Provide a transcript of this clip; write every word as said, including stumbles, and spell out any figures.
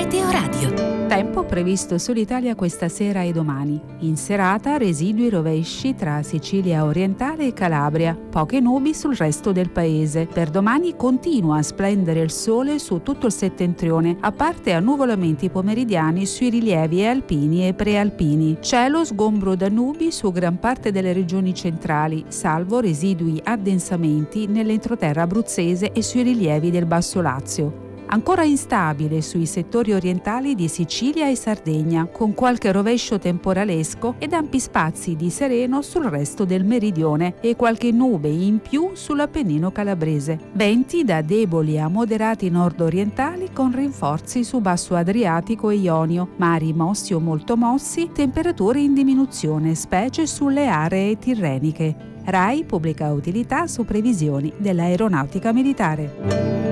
Meteoradio. Tempo previsto sull'Italia questa sera e domani. In serata residui rovesci tra Sicilia orientale e Calabria, poche nubi sul resto del paese. Per domani continua a splendere il sole su tutto il settentrione, a parte annuvolamenti pomeridiani sui rilievi alpini e prealpini. Cielo sgombro da nubi su gran parte delle regioni centrali, salvo residui addensamenti nell'entroterra abruzzese e sui rilievi del Basso Lazio. Ancora instabile sui settori orientali di Sicilia e Sardegna, con qualche rovescio temporalesco ed ampi spazi di sereno sul resto del meridione e qualche nube in più sull'Appennino calabrese. Venti da deboli a moderati nord-orientali con rinforzi su Basso Adriatico e Ionio, mari mossi o molto mossi, temperature in diminuzione, specie sulle aree tirreniche. RAI pubblica utilità su previsioni dell'aeronautica militare.